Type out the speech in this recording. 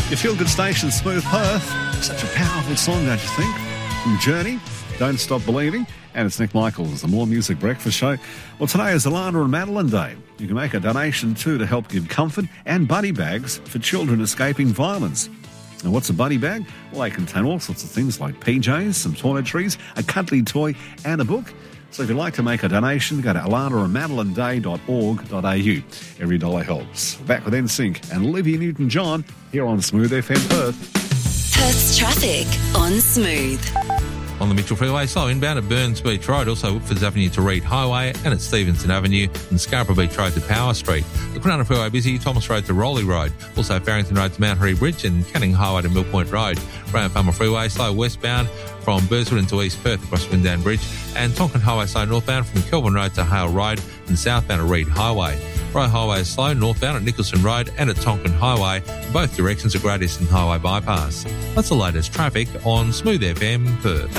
Your feel-good station, Smooth Perth. Such a powerful song, don't you think? From Journey, Don't Stop Believing. And it's Nick Michaels, the More Music Breakfast Show. Well, today is Alana and Madeline Day. You can make a donation too to help give comfort and buddy bags for children escaping violence. And what's a buddy bag? Well, they contain all sorts of things like PJs, some toiletries, a cuddly toy and a book. So if you'd like to make a donation, go to alanaandmadelineday.org.au. Every dollar helps. Back with NSYNC and Olivia Newton-John here on Smooth FM Perth. Perth's traffic on Smooth. On the Mitchell Freeway, slow inbound at Burns Beach Road, also Whitfords Avenue to Reed Highway, and at Stevenson Avenue and Scarborough Beach Road to Power Street. The Kwinana Freeway busy, Thomas Road to Rowley Road, also Farrington Road to Mount Harry Bridge and Canning Highway to Mill Point Road. Graham Palmer Freeway slow westbound from Burswood into East Perth across Windown Bridge, and Tonkin Highway slow northbound from Kelvin Road to Hale Road and southbound at Reed Highway. Roe Highway is slow northbound at Nicholson Road and at Tonkin Highway. Both directions are Great Eastern Highway bypass. That's the latest traffic on Smooth FM Perth.